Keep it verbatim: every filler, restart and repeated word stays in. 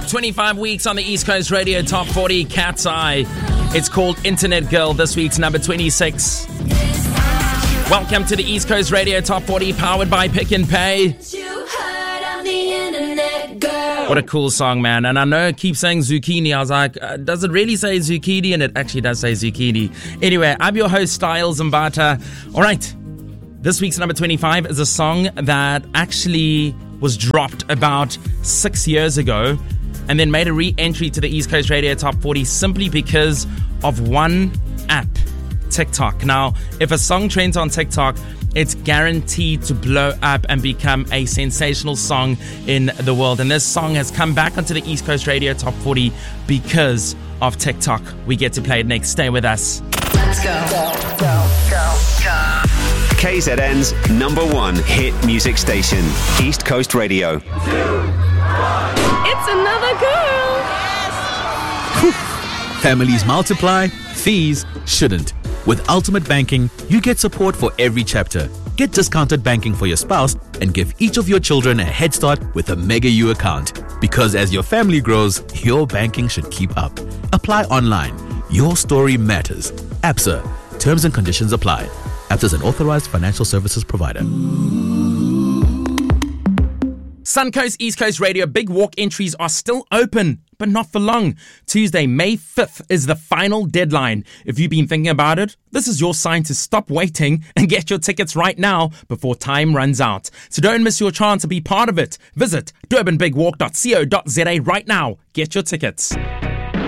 twenty-five weeks on the East Coast Radio Top forty Cat's Eye. It's called Internet Girl, this week's number twenty-six. Welcome to the East Coast Radio Top forty, powered by Pick and Pay. What a cool song, man. And I know it keeps saying zucchini. I was like, uh, does it really say zucchini? And it actually does say zucchini. Anyway, I'm your host, Styles Mbata. All right. This week's number twenty-five is a song that actually was dropped about six years ago and then made a re-entry to the East Coast Radio Top forty simply because of one app, TikTok. Now, if a song trends on TikTok, it's guaranteed to blow up and become a sensational song in the world. And this song has come back onto the East Coast Radio Top forty because of TikTok. We get to play it next. Stay with us. Let's go. Go, go, go, go. K Z N's number one hit music station, East Coast Radio. Two, one. It's another girl. Yes. Families multiply, fees shouldn't. With Ultimate Banking, you get support for every chapter. Get discounted banking for your spouse and give each of your children a head start with a Mega U account. Because as your family grows, your banking should keep up. Apply online. Your story matters. ABSA. Terms and conditions apply. ABSA is an authorized financial services provider. Suncoast East Coast Radio Big Walk entries are still open, but not for long. Tuesday, May fifth is the final deadline. If you've been thinking about it, this is your sign to stop waiting and get your tickets right now before time runs out. So don't miss your chance to be part of it. Visit durban big walk dot co dot za right now. Get your tickets.